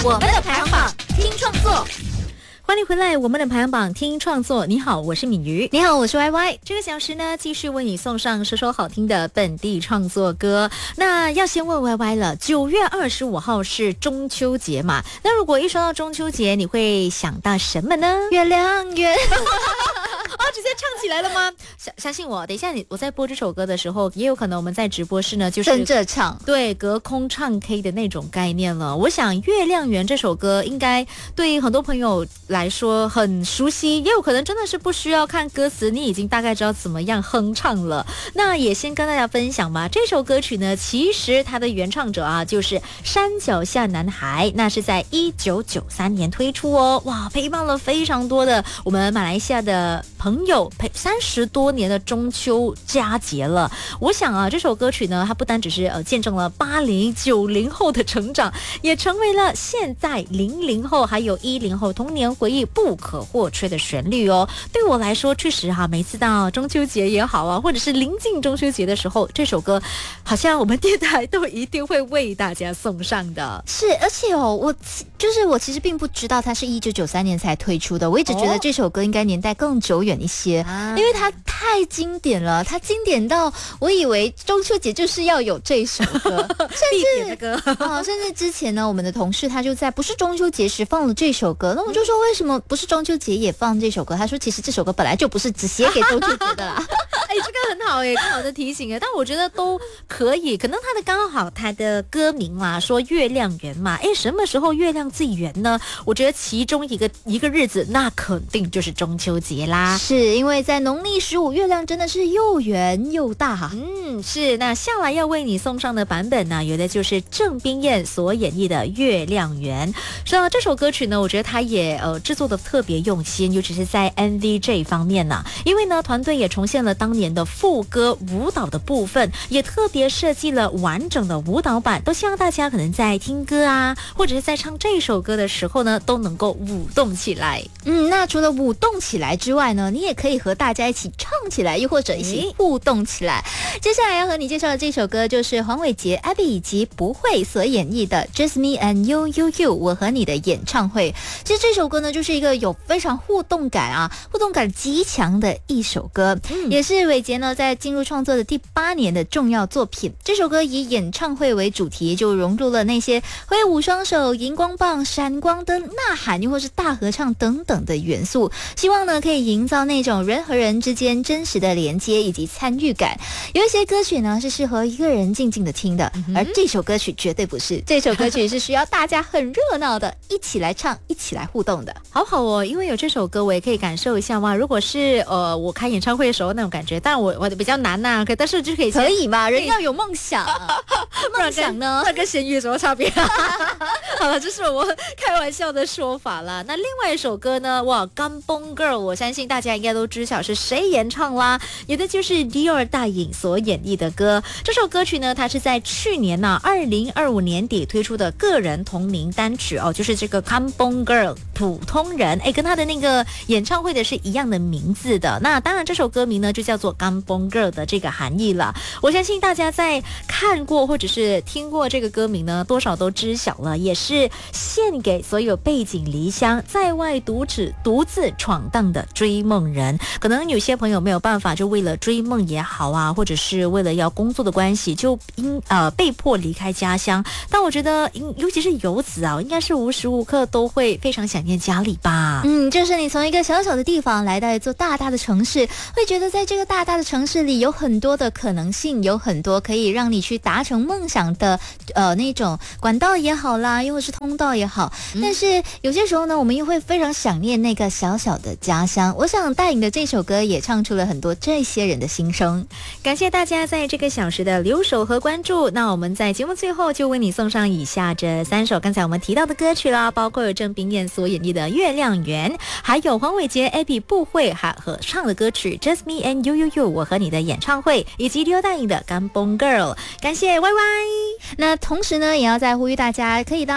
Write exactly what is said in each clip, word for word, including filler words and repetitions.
我们的排行榜听创作。 欢迎回来，我们的排行榜听创作。你好，我是敏瑜。 你好，我是 Y Y。 这个小时呢，继续为你送上首首好听的本地创作歌。那要先问 Y Y 了，九月二十五号是中秋节嘛？那如果一说到中秋节，你会想到什么呢？ 月亮圆。 哦，直接唱起来了吗？相相信我，等一下你我在播这首歌的时候，也有可能我们在直播室呢，就是跟着唱， 对，隔空唱 K 的那种概念了。我想《月亮圆》这首歌应该对很多朋友来说很熟悉，也有可能真的是不需要看歌词，你已经大概知道怎么样哼唱了。那也先跟大家分享吧，这首歌曲呢，其实它的原唱者啊，就是山脚下男孩，那是在一九九三年推出哦。哇，陪伴了非常多的我们马来西亚的朋友，陪三十多年的中秋佳节了。我想啊，这首歌曲呢，它不单只是呃见证了八零九零后的成长，也成为了现在零零后还有一零后童年回忆不可或缺的旋律哦。对我来说，确实哈、啊，每次到中秋节也好啊，或者是临近中秋节的时候，这首歌好像我们电台都一定会为大家送上的。 是，而且哦，我就是我其实并不知道它是一九九三年才推出的，我一直觉得这首歌应该年代更久远一些，啊、因为它太经典了，它经典到我以为中秋节就是要有这首歌，甚至歌哦，甚至之前呢，我们的同事他就在不是中秋节时放了这首歌，那我就说为什么不是中秋节也放这首歌？他说其实这首歌本来就不是只写给中秋节的啦。 哎，这个很好耶，很好的提醒耶，但我觉得都可以，可能他的刚好他的歌名啦，说月亮圆嘛，哎，什么时候月亮最圆呢？我觉得其中一个一个日子，那肯定就是中秋节啦。 是因为在农历十五，月亮真的是又圆又大哈。 嗯，是。那下来要为你送上的版本呢，有的就是郑冰燕所演绎的《月亮圆》。说到这首歌曲呢，我觉得他也呃制作的特别用心，尤其是在 M V 这一方面呢，因为呢团队也重现了当年的副歌舞蹈的部分，也特别设计了完整的舞蹈版，都希望大家可能在听歌啊，或者是在唱这首歌的时候呢，都能够舞动起来。 嗯，那除了舞动起来之外呢，你也可以和大家一起唱起来，又或者一起互动起来。接下来要和你介绍的这首歌就是黄伟杰、Abby 以及不会所演绎的 Just Me and You You You 我和你的演唱会。其实这首歌呢，就是一个有非常互动感啊，互动感极强的一首歌，嗯、也是伟杰呢在进入创作的第八年的重要作品。这首歌以演唱会为主题，就融入了那些挥舞双手、荧光棒、闪光灯、呐喊，又或是大合唱等等的元素，希望呢可以营造那种人和人之间真实的连接以及参与感。有一些歌曲呢是适合一个人静静的听的，嗯、而这首歌曲绝对不是，这首歌曲是需要大家很热闹的一起来唱，一起来互动的。 好好哦，因为有这首歌，我也可以感受一下哇。如果是呃我开演唱会的时候那种感觉，但我我比较难呐、啊，可但是就可以可以嘛，人要有梦想，梦想呢， 那跟咸鱼有什么差别？好了，这是我开玩笑的说法啦。那另外一首歌呢，哇，《Kampung Girl》，我相信大家应该都知晓是谁演唱啦，有的就是 Dior 大颖所演绎的歌。这首歌曲呢，它是在去年呢、啊，二零二五年底推出的个人同名单曲哦，就是这个 Kampung Girl 普通人，哎，跟他的那个演唱会的是一样的名字的。那当然，这首歌名呢就叫做 Kampung Girl 的这个含义了。我相信大家在看过或者是听过这个歌名呢，多少都知晓了，也是献给所有背井离乡、在外独自独自闯荡的追梦人。可能有些朋友没有办法，就为了追梦也好啊，或者是为了要工作的关系，就因呃被迫离开家乡。但我觉得，尤其是游子啊，应该是无时无刻都会非常想念家里吧。 嗯，就是你从一个小小的地方来到一座大大的城市，会觉得在这个大大的城市里有很多的可能性，有很多可以让你去达成梦想的呃那种管道也好啦，又或是通道也好。但是有些时候呢，我们又会非常想念那个小小的家乡。我想大颖的这首歌也唱出了很多这些人的心声。 感谢大家在这个小时的留守和关注。那我们在节目最后就为你送上以下这三首刚才我们提到的歌曲啦，包括有郑冰燕所演绎的《月亮圆》，还有黄伟杰、Abby 不会还合唱的歌曲 Just Me and You You You 我和你的演唱会，以及Dior大颖的 Kampung Girl。感谢 Y Y。 那同时呢，也要再呼吁大家可以到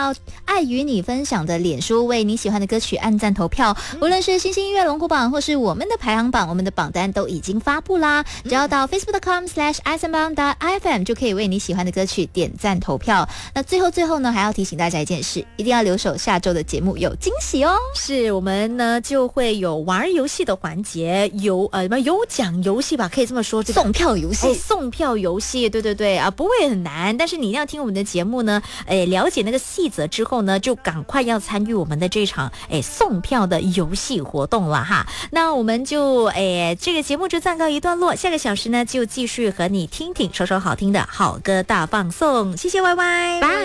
到爱与你分享的脸书，为你喜欢的歌曲按赞投票。无论是星星音乐龙虎榜或是我们的排行榜，我们的榜单都已经发布啦。只要到 facebook.com slash isenbang.ifm 就可以为你喜欢的歌曲点赞投票。那最后最后呢，还要提醒大家一件事，一定要留守下周的节目，有惊喜哦。 是我们呢就会有玩游戏的环节，有呃有奖游戏吧，可以这么说，这个送票游戏、 哎、送票游戏，对对对啊，不会很难，但是你一定要听我们的节目呢，哎，了解那个细则之后呢，就赶快要参与我们的这场哎送票的游戏活动了哈。那我们就哎这个节目就暂告一段落，下个小时呢就继续和你听听首首好听的好歌大放送，谢谢 Y Y， 拜。